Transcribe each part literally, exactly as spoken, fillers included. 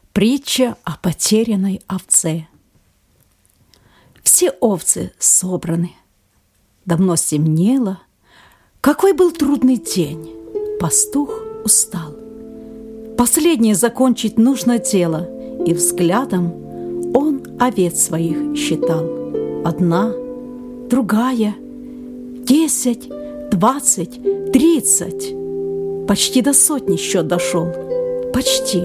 Притча о потерянной овце. Все овцы собраны. Давно стемнело. Какой был трудный день. Пастух устал. Последнее закончить нужно дело, и взглядом он овец своих считал. Одна, другая, десять, двадцать, тридцать. Почти до сотни счет дошел. Почти.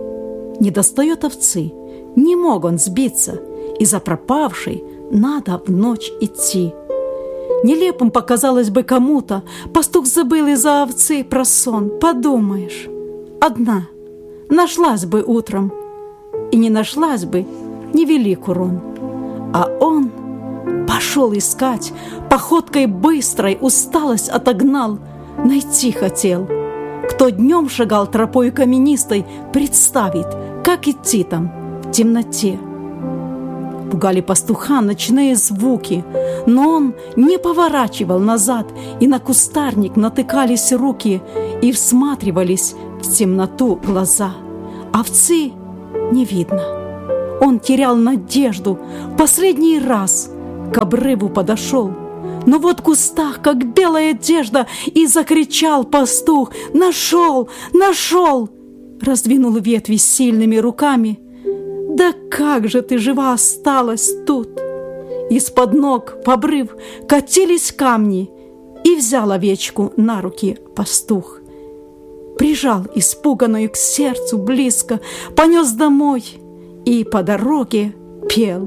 Не достает овцы, не мог он сбиться, и за пропавшей надо в ночь идти. Нелепым показалось бы кому-то, пастух забыл из-за овцы про сон. Подумаешь, одна нашлась бы утром, и не нашлась бы невелик урон. А он пошел искать, походкой быстрой усталость отогнал, найти хотел. Кто днем шагал тропой каменистой, представит, как идти там в темноте. Пугали пастуха ночные звуки, но он не поворачивал назад, и на кустарник натыкались руки, и всматривались в темноту глаза. Овцы не видно. Он терял надежду, в последний раз к обрыву подошел. Но вот в кустах, как белая одежда, и закричал пастух: «Нашел! Нашел!» Раздвинул ветви сильными руками. «Да как же ты жива осталась тут!» Из-под ног в обрыв катились камни, и взял овечку на руки пастух. Прижал испуганную к сердцу близко, понес домой и по дороге пел.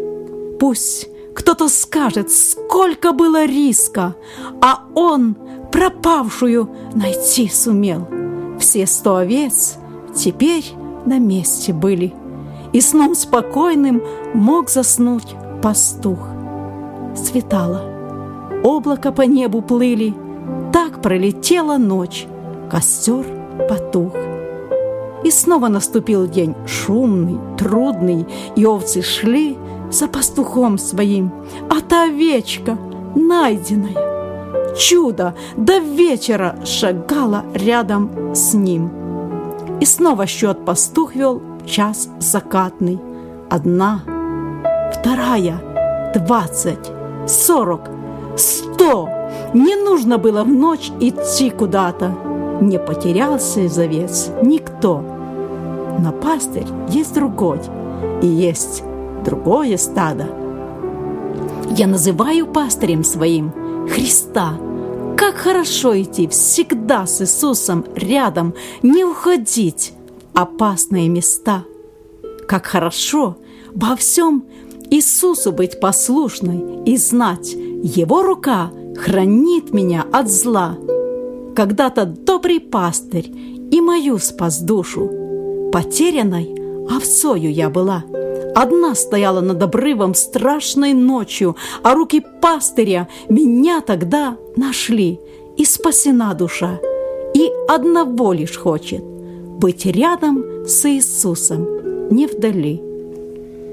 Пусть кто-то скажет, сколько было риска, а он пропавшую найти сумел. Все сто овец теперь на месте были, и сном спокойным мог заснуть пастух. Светало, облака по небу плыли, так пролетела ночь, костер потух. И снова наступил день шумный, трудный, и овцы шли за пастухом своим, а та овечка найденная, чудо, до вечера шагала рядом с ним. И снова счет пастух вел в час закатный. Одна, вторая, двадцать, сорок, сто. Не нужно было в ночь идти куда-то. Не потерялся из овец никто. Но пастырь есть другой, и есть другое стадо. Я называю пастырем своим Христа. Как хорошо идти всегда с Иисусом рядом, не уходить в опасные места. Как хорошо во всем Иисусу быть послушной и знать, Его рука хранит меня от зла. Когда-то добрый пастырь и мою спас душу. Потерянной овцою я была. Одна стояла над обрывом страшной ночью, а руки пастыря меня тогда нашли, и спасена душа. И одного лишь хочет — быть рядом с Иисусом, не вдали.